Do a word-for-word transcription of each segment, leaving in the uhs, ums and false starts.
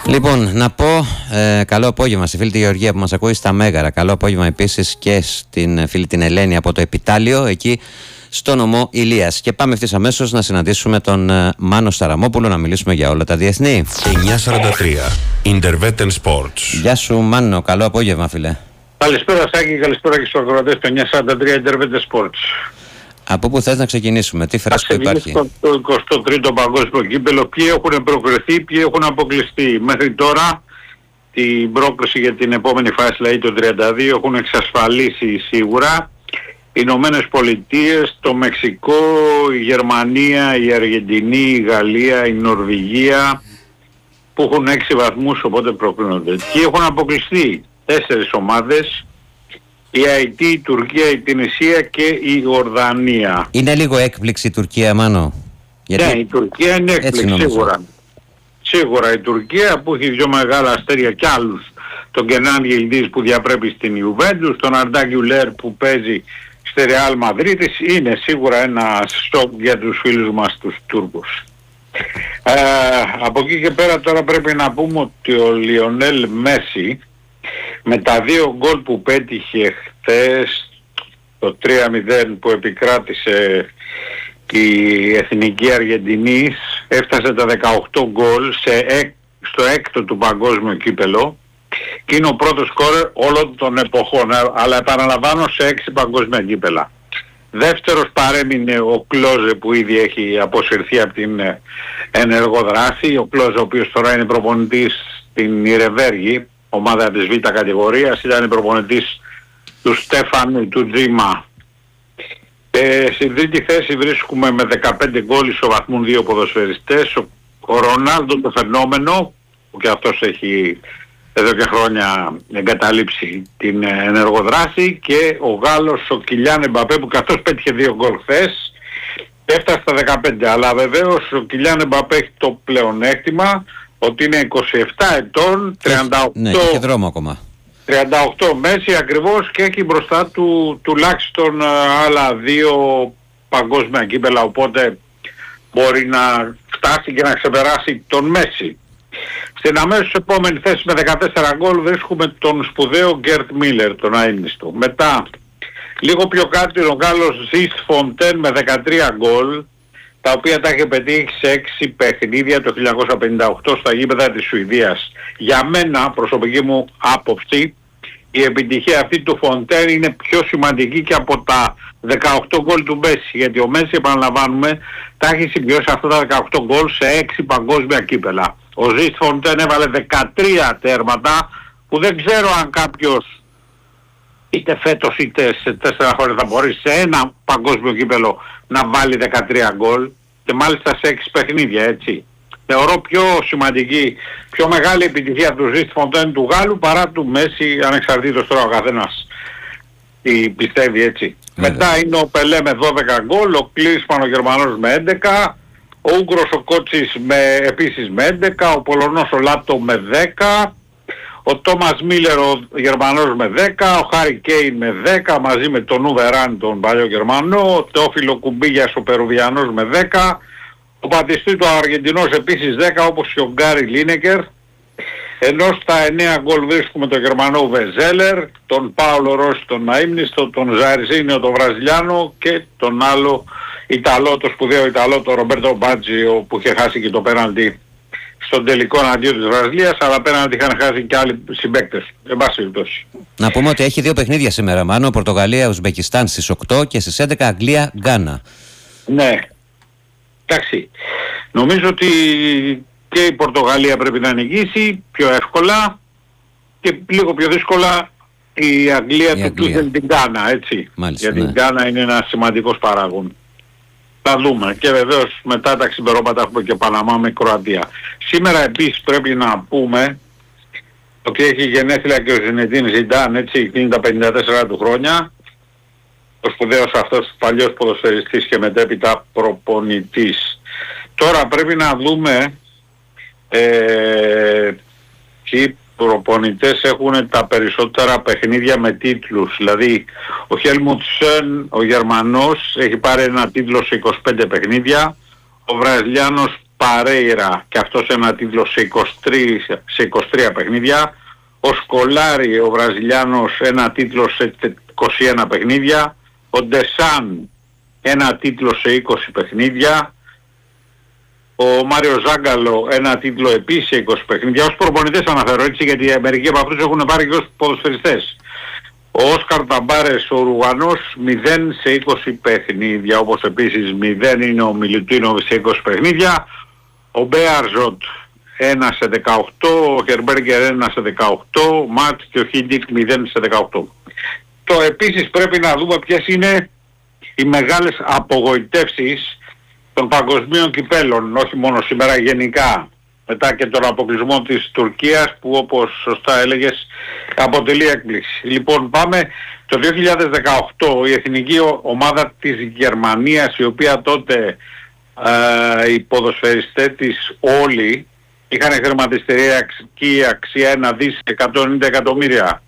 Λοιπόν, να πω ε, καλό απόγευμα στη φίλη τη Γεωργία που μας ακούει στα Μέγαρα. Καλό απόγευμα επίσης και στην φίλη την Ελένη από το Επιτάλιο, εκεί στο νομό Ηλίας. Και πάμε ευθύς αμέσως να συναντήσουμε τον ε, Μάνο Σταραμόπουλο να μιλήσουμε για όλα τα διεθνή. εννιακόσια σαράντα τρία Intervetten Sports. Γεια σου Μάνο, καλό απόγευμα φίλε. Καλησπέρα Σάκη, καλησπέρα και στους ακροατές του εννιακόσια σαράντα τρία Intervetten Sports. Από πού θες να ξεκινήσουμε, τι φρέσκο υπάρχει? Το, το εικοστό τρίτο παγκόσμιο κύπελλο, ποιοι έχουν προκριθεί, ποιοι έχουν αποκλειστεί. Μέχρι τώρα την πρόκριση για την επόμενη φάση, δηλαδή το τριάντα δύο, έχουν εξασφαλίσει σίγουρα οι Ηνωμένες Πολιτείες, το Μεξικό, η Γερμανία, η Αργεντινή, η Γαλλία, η Νορβηγία, που έχουν έξι βαθμούς, οπότε προκρίνονται. Ποιοι έχουν αποκλειστεί? Τέσσερις ομάδες. Η Αϊτή, η Τουρκία, η Τινησία και η Ορδανία. Είναι λίγο έκπληξη η Τουρκία, Μάνο? Γιατί... Ναι, η Τουρκία είναι έκπληξη σίγουρα. Σίγουρα η Τουρκία που έχει δύο μεγάλα αστέρια κι άλλους. Τον Κενάν Γιλντής που διαπρέπει στην Ιουβέντους, τον Αρντά Γκιουλέρ που παίζει στη Ρεάλ Μαδρίτης, είναι σίγουρα ένα σοκ για τους φίλους μας τους Τούρκους. Ε, από εκεί και πέρα τώρα πρέπει να πούμε ότι ο Λιονέλ Μέση με τα δύο γκολ που πέτυχε χθες, το τρία μηδέν που επικράτησε η Εθνική Αργεντινής, έφτασε τα δεκαοκτώ γκολ σε, στο έκτο του παγκόσμιο κύπελλο και είναι ο πρώτος σκόρερ όλων των εποχών, αλλά επαναλαμβάνω σε έξι παγκόσμια κύπελλα. Δεύτερος παρέμεινε ο Κλόζε που ήδη έχει αποσυρθεί από την ενεργό δράση, ο Κλόζε ο οποίος τώρα είναι προπονητής στην Ιρεβέργη, ομάδα της Β' κατηγορίας, ήταν προπονητής του Στέφανου, του Τζίμα. Ε, στην τρίτη θέση βρίσκουμε με δεκαπέντε γκολ ισοβαθμούν δύο ποδοσφαιριστές, ο, ο Ρονάλντο το φαινόμενο, που και αυτός έχει εδώ και χρόνια εγκαταλείψει την ενεργοδράση, και ο Γάλλος ο Κιλιάν Εμπαπέ που και αυτός πέτυχε δύο γκολ χθες, έφτασε στα δεκαπέντε, αλλά βεβαίως ο Κιλιάν Εμπαπέ έχει το πλεονέκτημα ότι είναι είκοσι επτά ετών, τριάντα οκτώ, ναι, και δρόμο ακόμα. τριάντα οκτώ μέση ακριβώς, και έχει μπροστά του τουλάχιστον άλλα δύο παγκόσμια κύπελλα, οπότε μπορεί να φτάσει και να ξεπεράσει τον Μέση. Στην αμέσως επόμενη θέση με δεκατέσσερα γκολ βρίσκουμε τον σπουδαίο Γκέρτ Μίλερ, τον αείμνηστο. Μετά λίγο πιο κάτω είναι ο Γάλλος Ζιστ Φοντέν με δεκατρία γκολ, τα οποία τα είχε πετύχει σε έξι παιχνίδια το χίλια εννιακόσια πενήντα οκτώ στα γήπεδα της Σουηδίας. Για μένα, προσωπική μου άποψη, η επιτυχία αυτή του Φοντέν είναι πιο σημαντική και από τα δεκαοκτώ γκολ του Μέση, γιατί ο Μέση, επαναλαμβάνουμε, τα έχει συμπιώσει αυτά τα δεκαοκτώ γκολ σε έξι παγκόσμια κύπελλα. Ο Ζιστ Φοντέν έβαλε δεκατρία τέρματα, που δεν ξέρω αν κάποιος είτε φέτος είτε σε τέσσερα χρόνια θα μπορεί σε ένα παγκόσμιο κύπελλο να βάλει δεκατρία γκολ, και μάλιστα σε έξι παιχνίδια, έτσι. Θεωρώ πιο σημαντική, πιο μεγάλη επιτυχία του Ζιστ Φοντέν του Γάλλου παρά του Μέση, ανεξαρτήτως τώρα ο καθένας τι πιστεύει, έτσι. Yeah. Μετά είναι ο Πελέ με δώδεκα γκολ, ο Κλίσμαν ο Γερμανός με έντεκα, ο Ούγκρος ο Κότσις με, επίσης με έντεκα, ο Πολωνός ο Λάτο με δέκα, ο Τόμας Μίλερ ο Γερμανός με δέκα, ο Χάρι Κέιν με δέκα μαζί με τον Ουβεράν τον παλιό Γερμανό, ο Τεόφιλο Κουμπίγιας ο Περουβιανός με δέκα, ο Πατιστήτο ο Αργεντινός επίσης δέκα, όπως και ο Γκάρι Λίνεκερ, ενώ στα εννέα γκολ βρίσκουμε τον Γερμανό Βεζέλερ, τον Πάολο Ρώση τον αείμνηστο, τον Ζαρζίνιο τον Βραζιλιάνο και τον άλλο Ιταλό, το σπουδαίο Ιταλό, τον Ρομπέρτο Μπάτζιο, που είχε χάσει και το πέναλτι στον τελικό αντίο της Βραζιλίας, αλλά πέναλτι είχαν χάσει και άλλοι συμπαίκτες. Εν πάση περιπτώσει. Να πούμε ότι έχει δύο παιχνίδια σήμερα, Μάνο. Πορτογαλία, Ουσμπεκιστάν στις οκτώ και στις έντεκα Αγγλία, Γκάνα. Ναι. Εντάξει. Νομίζω ότι και η Πορτογαλία πρέπει να νικήσει πιο εύκολα, και λίγο πιο δύσκολα η Αγγλία η του Τούχελ την Γκάνα, έτσι. Μάλιστα, γιατί η ναι. Γκάνα είναι ένας σημαντικός παράγων. Θα δούμε. Και βεβαίως μετά τα ξημερώματα έχουμε και Παναμά με Κροατία. Σήμερα επίσης πρέπει να πούμε ότι έχει γενέθλια και ο Ζινεντίν Ζιντάν, έτσι, κλείνει τα πενήντα τέσσερα του χρόνια. Ο σπουδαίος αυτός παλιός ποδοσφαιριστής και μετέπειτα προπονητής. Τώρα πρέπει να δούμε ε, ποιοι προπονητές έχουν τα περισσότερα παιχνίδια με τίτλους. Δηλαδή ο Χέλμουτ Σεν, ο Γερμανός, έχει πάρει ένα τίτλο σε είκοσι πέντε παιχνίδια, ο Βραζιλιάνος Παρέιρα και αυτός ένα τίτλο σε είκοσι τρία, σε είκοσι τρία παιχνίδια. Ο Σκολάρη, ο Βραζιλιάνος, ένα τίτλο σε είκοσι ένα παιχνίδια. Ο Ντεσάν, ένα τίτλο σε είκοσι παιχνίδια. Ο Μάριο Ζάγκαλο, ένα τίτλο επίσης σε είκοσι παιχνίδια. Ως προπονητές αναφέρω έτσι, γιατί μερικοί από αυτούς έχουν πάρει και ως ποδοσφαιριστές. Ο Όσκαρ Ταμπάρες, ο Ρουγανός, μηδέν σε είκοσι παιχνίδια, όπως επίσης μηδέν είναι ο Μιλουτίνοβ σε είκοσι παιχνίδια. Ο Μπέαρζοτ ένα σε δεκαοκτώ, ο Χερμπέργκερ ένα σε δεκαοκτώ, Ματ και ο Χίντικ μηδέν σε δεκαοκτώ. Το επίσης πρέπει να δούμε ποιες είναι οι μεγάλες απογοητεύσεις των παγκοσμίων κυπέλων, όχι μόνο σήμερα, γενικά, μετά και τον αποκλεισμό της Τουρκίας που, όπως σωστά έλεγες, αποτελεί έκπληξη. Λοιπόν, πάμε το δύο χιλιάδες δεκαοκτώ, η εθνική ομάδα της Γερμανίας, η οποία τότε ε, οι ποδοσφαιριστές της όλοι είχαν χρηματιστηριακή αξία ένα δισεκατομμύριο εκατόν ενενήντα εκατομμύρια.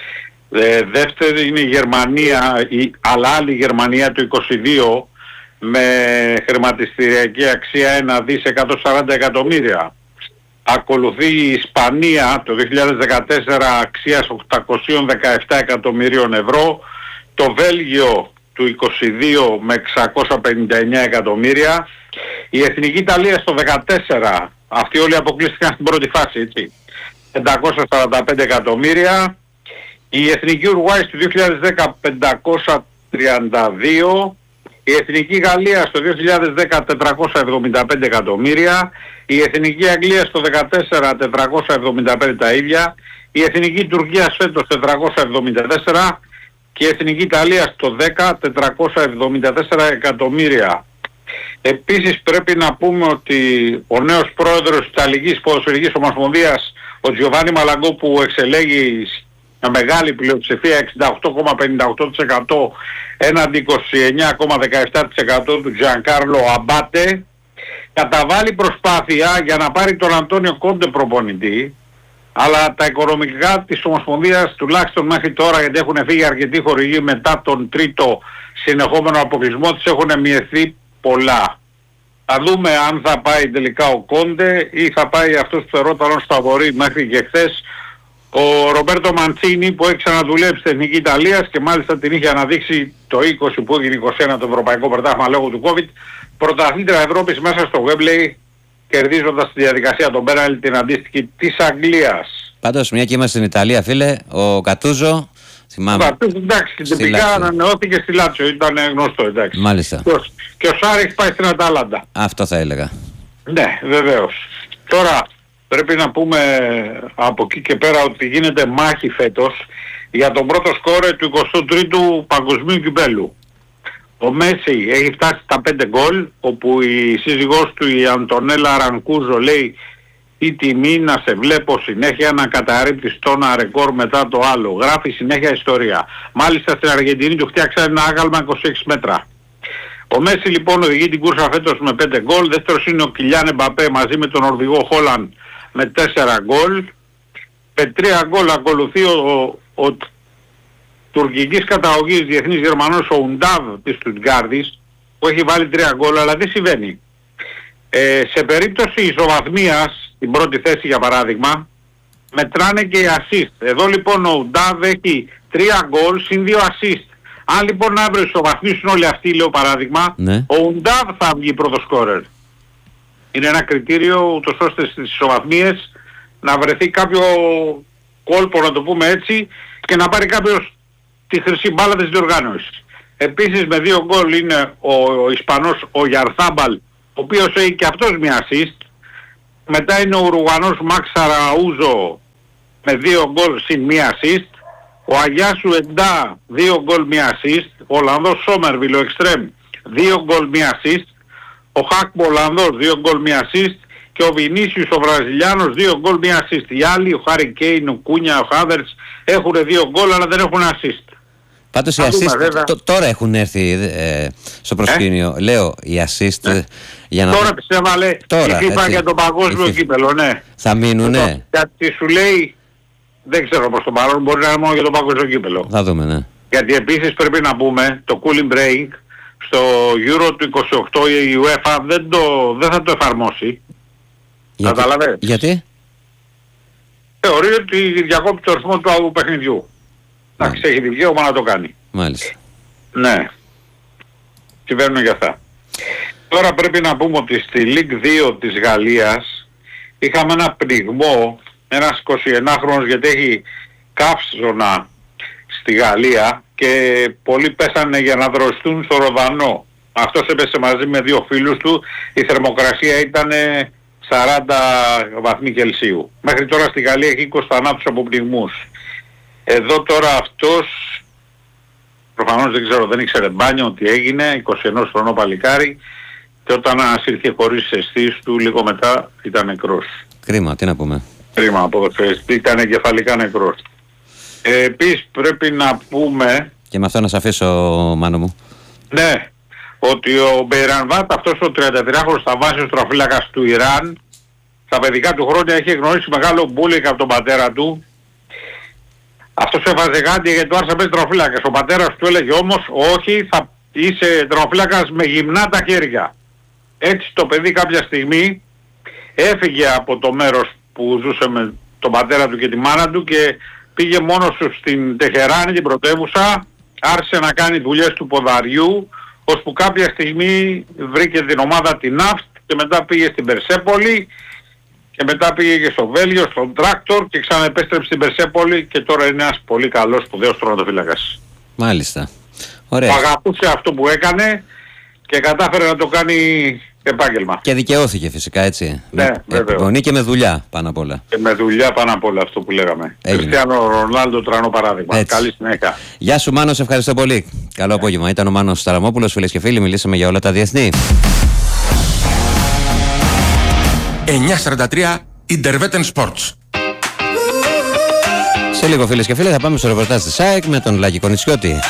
Ε, δεύτερη είναι η Γερμανία, η, αλλά άλλη Γερμανία του είκοσι δύο, με χρηματιστηριακή αξία ένα δισεκατομμύριο εκατόν σαράντα εκατομμύρια. Ακολουθεί η Ισπανία το δύο χιλιάδες δεκατέσσερα αξίας οκτακόσια δεκαεπτά εκατομμυρίων ευρώ. Το Βέλγιο του είκοσι δύο με εξακόσια πενήντα εννέα εκατομμύρια. Η Εθνική Ιταλία στο δεκατέσσερα, αυτοί όλοι αποκλείστηκαν στην πρώτη φάση, έτσι, πεντακόσια σαράντα πέντε εκατομμύρια. Η Εθνική Ουρουάη στο δύο χιλιάδες δέκα πεντακόσια τριάντα δύο. Η Εθνική Γαλλία στο δύο χιλιάδες δέκα τετρακόσια εβδομήντα πέντε εκατομμύρια. Η Εθνική Αγγλία στο δεκατέσσερα τετρακόσια εβδομήντα πέντε τα ίδια. Η Εθνική Τουρκία φέτος τετρακόσια εβδομήντα τέσσερα. Και η Εθνική Ιταλία στο δέκα τετρακόσια εβδομήντα τέσσερα εκατομμύρια. Επίσης πρέπει να πούμε ότι ο νέος πρόεδρος της Ιταλικής Ποδοσφαιρικής Ομοσπονδίας, ο Τζιοβάνι Μαλαγκό, που εξελέγει με μεγάλη πλειοψηφία εξήντα οκτώ κόμμα πενήντα οκτώ τοις εκατό έναντι είκοσι εννέα κόμμα δεκαεπτά τοις εκατό του Τζιανκάρλο Αμπάτε, καταβάλει προσπάθεια για να πάρει τον Αντώνιο Κόντε προπονητή, αλλά τα οικονομικά της Ομοσπονδίας, τουλάχιστον μέχρι τώρα, γιατί έχουν φύγει αρκετοί χορηγοί μετά τον τρίτο συνεχόμενο αποκλεισμό, της έχουν μειωθεί πολλά. Θα δούμε αν θα πάει τελικά ο Κόντε ή θα πάει αυτός που θεωρόταν ως φαβορί μέχρι και χθες, ο Ρομπέρτο Μαντσίνι, που έχει ξαναδουλέψει στην Εθνική Ιταλίας και μάλιστα την είχε αναδείξει το είκοσι που έγινε είκοσι ένα το Ευρωπαϊκό Πρωτάθλημα λόγω του COVID, πρωταθλήτρια Ευρώπης μέσα στο Wembley, κερδίζοντας στη διαδικασία των πέναλτι την αντίστοιχη της Αγγλίας. Πάντως, μια και είμαστε στην Ιταλία, φίλε, ο Κατούζο, θυμάμαι. Ο Κατούζο, εντάξει, και τυπικά ανανεώθηκε στη Λάτσιο, ήταν γνωστό, εντάξει. Μάλιστα. Και ο Σάρη έχει πάει στην Ατάλαντα. Αυτό θα έλεγα. Ναι, βεβαίως. Τώρα πρέπει να πούμε από εκεί και πέρα ότι γίνεται μάχη φέτος για τον πρώτο σκόρερ του εικοστού τρίτου Παγκοσμίου Κυπέλλου. Ο Μέση έχει φτάσει στα πέντε γκολ, όπου η σύζυγός του, η Αντωνέλα Ρανκούζο, λέει «Η τιμή να σε βλέπω συνέχεια να καταρρίπτεις το ένα ρεκόρ μετά το άλλο». Γράφει συνέχεια ιστορία. Μάλιστα στην Αργεντινή του φτιάξαν ένα άγαλμα είκοσι έξι μέτρα. Ο Μέση λοιπόν οδηγεί την κούρσα φέτος με πέντε γκολ. Δεύτερος είναι ο Κιλιάν Εμπαπέ μαζί με τον Νορβηγό Χόλαν με τέσσερα γκολ. Με τρία γκολ ακολουθεί ο, ο, ο τουρκικής καταγωγής διεθνής Γερμανός, ο Ουντάβ της Στουτγκάρδης, που έχει βάλει τρία γκολ, αλλά δεν συμβαίνει. Ε, σε περίπτωση ισοβαθμίας, την πρώτη θέση για παράδειγμα, μετράνε και οι assist. Εδώ λοιπόν ο Ουντάβ έχει τρία γκολ συν δύο assist. Αν λοιπόν αύριο ισοβαθμίσουν όλοι αυτοί, λέω παράδειγμα, ναι, ο Ουντάβ θα βγει πρώτο σκόρερ. Είναι ένα κριτήριο ούτως ώστε στις ισοβαθμίες να βρεθεί κάποιο κόλπο, να το πούμε έτσι, και να πάρει κάποιος τη χρυσή μπάλα της διοργάνωσης. Επίσης με δύο γκολ είναι ο, ο Ισπανός ο Γιαρθάμπαλ, ο οποίος έχει και αυτός μια assist. Μετά είναι ο Ουρουγανός Μαξ Αραούζο με δύο γκολ συν μια assist. Ο Αγιάσου Εντά δύο γκολ μια assist. Ο Ολλανδός Σόμερβιλ ο Εξτρέμ δύο γκολ μια assist. Ο Χάκπο Ολλανδός δύο γκολ μια assist. Και ο Βινίσιους ο Βραζιλιάνος δύο γκολ μια assist. Οι άλλοι, ο Χάρι Κέιν, ο Κούνια, ο Χάβερτς, έχουν δύο γκολ αλλά δεν έχουν assist. Πάντως οι assist τώρα έχουν έρθει ε, στο προσκήνιο. Ε? Λέω οι assist ε? για να... Τώρα πιστεύα λέει η FIFA για το παγκόσμιο κύπελλο, ναι. Θα μείνουνε. Γιατί σου λέει, δεν ξέρω προς το παρόν, μπορεί να είναι μόνο για το παγκόσμιο κύπελλο. Θα δούμε, ναι. Γιατί επίσης πρέπει να πούμε, το cooling break στο Euro του είκοσι οκτώ η UEFA δεν, το, δεν θα το εφαρμόσει. Γιατί? Καταλαβαίνεις. Γιατί? Θεωρεί ότι διακόπτει το ρυθμό του άλλου παιχνιδιού. Εντάξει, έχει δικαίωμα να το κάνει. Μάλιστα. Ναι. Συμβαίνουν για αυτά. Τώρα πρέπει να πούμε ότι στη League δύο της Γαλλίας είχαμε ένα πνιγμό, ένας εικοσιενάχρονος, γιατί έχει καύσωνα στη Γαλλία και πολλοί πέσανε για να δροσιστούν στο Ροδανό. Αυτός έπεσε μαζί με δύο φίλους του, η θερμοκρασία ήταν σαράντα βαθμοί Κελσίου. Μέχρι τώρα στη Γαλλία έχει είκοσι θανάτους από πνιγμούς. Εδώ τώρα αυτός, προφανώς δεν ξέρω, δεν ήξερε μπάνιο τι έγινε, είκοσι ένα χρονών παλικάρι, και όταν ανασύρθηκε χωρίς αισθήσεις του, λίγο μετά ήταν νεκρός. Κρίμα, τι να πούμε. Κρίμα, ποδοσφαιριστή, ήταν εγκεφαλικά νεκρός. Ε, επίσης πρέπει να πούμε... Και με αυτό να σε αφήσω, Μάνο μου. Ναι, ότι ο Μπεϊρανβάτ, αυτός ο τριαντατριάχρονος σταβάσιος τροφύλακας του Ιράν, στα παιδικά του χρόνια είχε γνωρίσει μεγάλο μπούλινγκ από τον πατέρα του. Αυτός έβαζε γάντια γιατί του άρεσε να παίζει τροφύλακας. Ο πατέρας του έλεγε όμως, όχι, θα είσαι τροφύλακας με γυμνά τα χέρια. Έτσι το παιδί κάποια στιγμή έφυγε από το μέρος που ζούσε με τον πατέρα του και τη μάνα του και πήγε μόνος του στην Τεχεράνη, την πρωτεύουσα, άρχισε να κάνει δουλειές του ποδαριού, ώσπου κάποια στιγμή βρήκε την ομάδα την Ναφτ και μετά πήγε στην Περσέπολη και μετά πήγε και στο Βέλγιο, στον Τράκτορ και ξαναεπέστρεψε στην Περσέπολη και τώρα είναι ένας πολύ καλός σπουδαίος τροματοφύλακας. Μάλιστα. Ωραία. Αγαπούσε αυτό που έκανε και κατάφερε να το κάνει επάγγελμα. Και δικαιώθηκε φυσικά, έτσι. Ναι, με επιμονή και με δουλειά πάνω απ' όλα. Και με δουλειά πάνω απ' όλα, αυτό που λέγαμε. Κριστιάνο Ρονάλντο, τρανό παράδειγμα. Έτσι. Καλή συνέχεια. Γεια σου, Μάνο, σε ευχαριστώ πολύ. Καλό απόγευμα. Ήταν ο Μάνος Σταραμόπουλος, φίλες και φίλοι. Μιλήσαμε για όλα τα διεθνή. εννιακόσια σαράντα τρία Intervetten Sports. Σε λίγο, φίλες και φίλοι, θα πάμε στο ρεπορτάζ της ΑΕΚ με τον Λάκη Κονιτσιώτη.